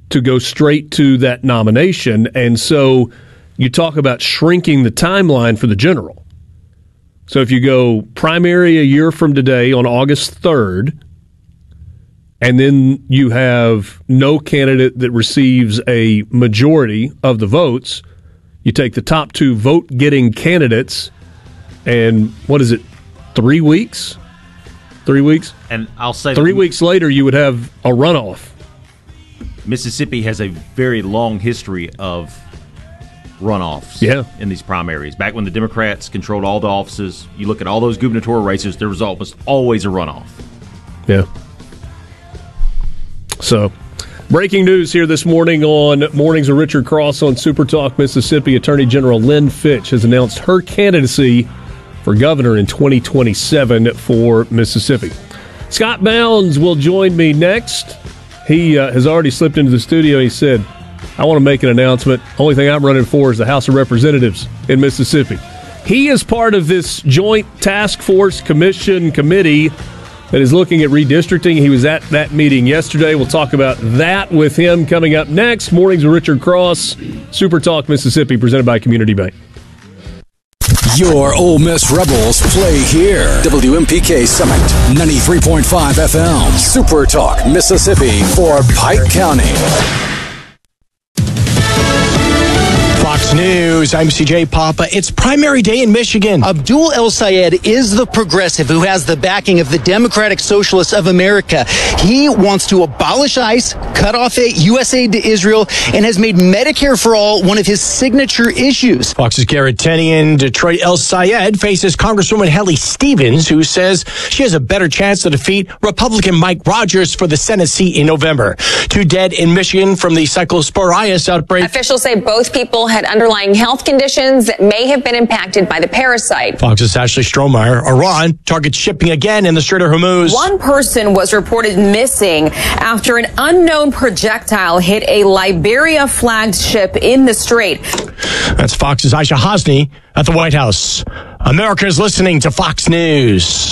to go straight to that nomination. And so you talk about shrinking the timeline for the general. So if you go primary a year from today on August 3rd, and then you have no candidate that receives a majority of the votes, you take the top 2 vote-getting candidates, and what is it, 3 weeks? 3 weeks? And I'll say 3 weeks later, you would have a runoff. Mississippi has a very long history of runoffs in these primaries. Back when the Democrats controlled all the offices, you look at all those gubernatorial races, there was almost always a runoff. Yeah. So, breaking news here this morning on Mornings with Richard Cross on Super Talk Mississippi. Attorney General Lynn Fitch has announced her candidacy for governor in 2027 for Mississippi. Scott Bounds will join me next. He has already slipped into the studio. He said, I want to make an announcement. Only thing I'm running for is the House of Representatives in Mississippi. He is part of this joint task force committee that is looking at redistricting. He was at that meeting yesterday. We'll talk about that with him coming up next. Mornings with Richard Cross, Super Talk Mississippi, presented by Community Bank. Your Ole Miss Rebels play here. WMPK Summit, 93.5 FM. Super Talk Mississippi for Pike County. Fox News, I'm CJ Papa. It's primary day in Michigan. Abdul El-Sayed is the progressive who has the backing of the Democratic Socialists of America. He wants to abolish ICE, cut off U.S. aid to Israel, and has made Medicare for All one of his signature issues. Fox's Garrett Tenian. Detroit El-Sayed faces Congresswoman Helly Stevens, who says she has a better chance to defeat Republican Mike Rogers for the Senate seat in November. 2 dead in Michigan from the Cyclosporitis outbreak. Officials say both people had underlying health conditions that may have been impacted by the parasite. Fox's Ashley Strohmeyer. Iran targets shipping again in the Strait of Hormuz. One person was reported missing after an unknown projectile hit a Liberia-flagged ship in the strait. That's Fox's Aisha Hosni at the White House. America is listening to Fox News.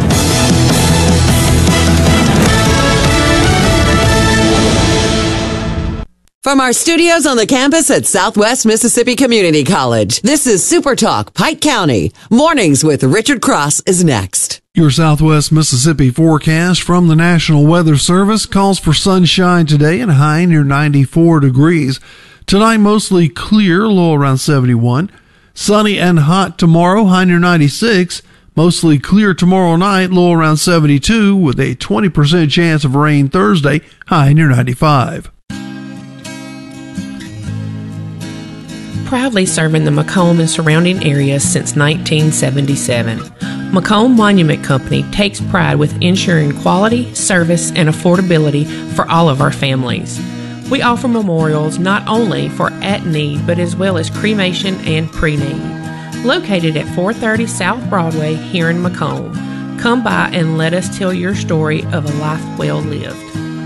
From our studios on the campus at Southwest Mississippi Community College, this is Super Talk Pike County. Mornings with Richard Cross is next. Your Southwest Mississippi forecast from the National Weather Service calls for sunshine today and a high near 94 degrees. Tonight, mostly clear, low around 71. Sunny and hot tomorrow, high near 96. Mostly clear tomorrow night, low around 72, with a 20% chance of rain Thursday, high near 95. Proudly serving the Macomb and surrounding areas since 1977. Macomb Monument Company takes pride with ensuring quality, service, and affordability for all of our families. We offer memorials not only for at-need, but as well as cremation and pre-need. Located at 430 South Broadway here in Macomb. Come by and let us tell your story of a life well lived.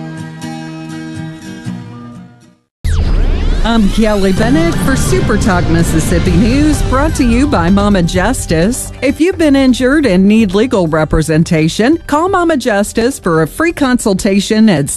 I'm Kelly Bennett for Super Talk Mississippi News, brought to you by Mama Justice. If you've been injured and need legal representation, call Mama Justice for a free consultation at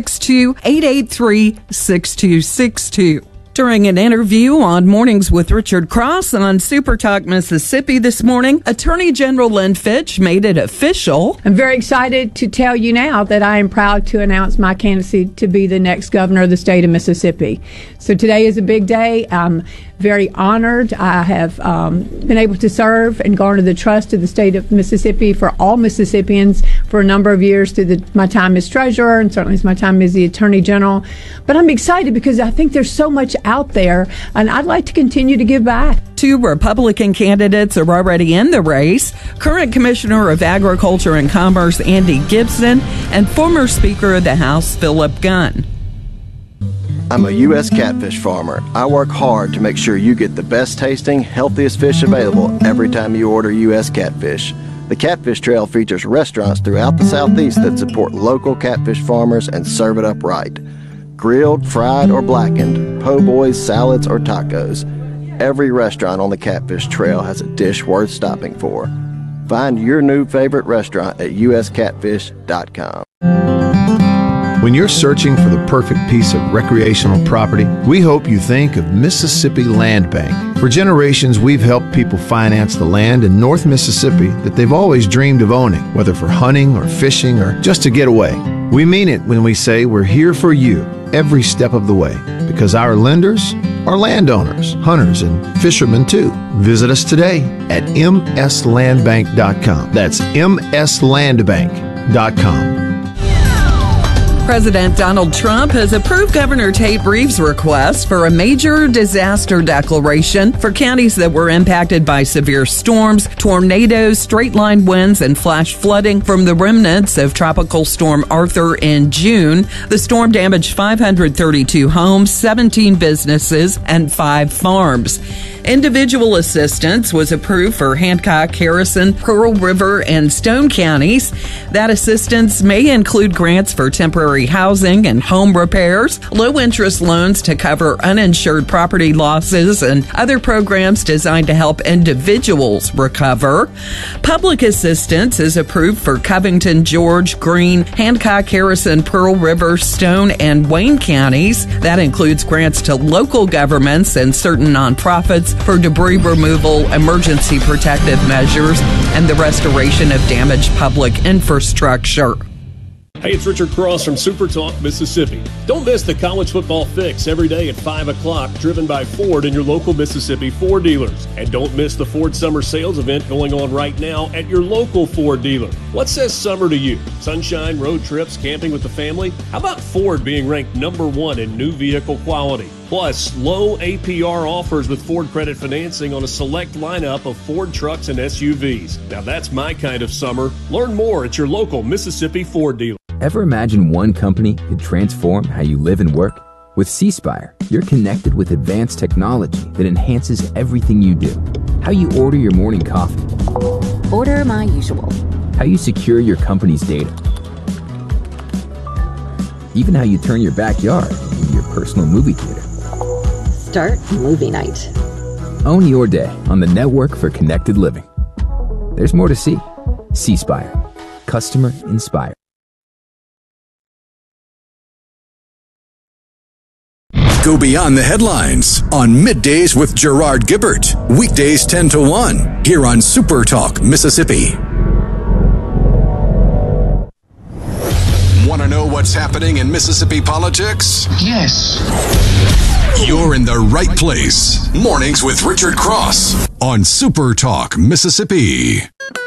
662-883-6262. During an interview on Mornings with Richard Cross on Super Talk Mississippi this morning, Attorney General Lynn Fitch made it official. I'm very excited to tell you now that I am proud to announce my candidacy to be the next governor of the state of Mississippi. So today is a big day. I'm very honored. I have been able to serve and garner the trust of the state of Mississippi for all Mississippians for a number of years through my time as treasurer and certainly as my time as the Attorney General. But I'm excited because I think there's so much out there, and I'd like to continue to give back. 2 Republican candidates are already in the race. Current Commissioner of Agriculture and Commerce Andy Gibson and former Speaker of the House Philip Gunn. I'm a U.S. catfish farmer. I work hard to make sure you get the best tasting, healthiest fish available every time you order U.S. catfish. The Catfish Trail features restaurants throughout the Southeast that support local catfish farmers and serve it up right. Grilled, fried, or blackened, po' boys, salads, or tacos. Every restaurant on the Catfish Trail has a dish worth stopping for. Find your new favorite restaurant at uscatfish.com. When you're searching for the perfect piece of recreational property, we hope you think of Mississippi Land Bank. For generations, we've helped people finance the land in North Mississippi that they've always dreamed of owning, whether for hunting or fishing or just to get away. We mean it when we say we're here for you every step of the way, because our lenders are landowners, hunters, and fishermen too. Visit us today at mslandbank.com. That's mslandbank.com. President Donald Trump has approved Governor Tate Reeves' request for a major disaster declaration for counties that were impacted by severe storms, tornadoes, straight-line winds, and flash flooding from the remnants of Tropical Storm Arthur in June. The storm damaged 532 homes, 17 businesses, and 5 farms. Individual assistance was approved for Hancock, Harrison, Pearl River, and Stone counties. That assistance may include grants for temporary housing and home repairs, low-interest loans to cover uninsured property losses, and other programs designed to help individuals recover. Public assistance is approved for Covington, George, Greene, Hancock, Harrison, Pearl River, Stone, and Wayne counties. That includes grants to local governments and certain nonprofits for debris removal, emergency protective measures, and the restoration of damaged public infrastructure. Hey, it's Richard Cross from Super Talk, Mississippi. Don't miss the college football fix every day at 5 o'clock, driven by Ford and your local Mississippi Ford dealers. And don't miss the Ford Summer Sales event going on right now at your local Ford dealer. What says summer to you? Sunshine, road trips, camping with the family? How about Ford being ranked #1 in new vehicle quality? Plus, low APR offers with Ford credit financing on a select lineup of Ford trucks and SUVs. Now that's my kind of summer. Learn more at your local Mississippi Ford dealer. Ever imagine one company could transform how you live and work? With C-Spire, you're connected with advanced technology that enhances everything you do. How you order your morning coffee. Order my usual. How you secure your company's data. Even how you turn your backyard into your personal movie theater. Start movie night. Own your day on the network for connected living. There's more to see. C-Spire. Customer inspired. Go beyond the headlines on Middays with Gerard Gibbert. Weekdays 10 to 1 here on Super Talk, Mississippi. Want to know what's happening in Mississippi politics? Yes. You're in the right place. Mornings with Richard Cross on Super Talk, Mississippi.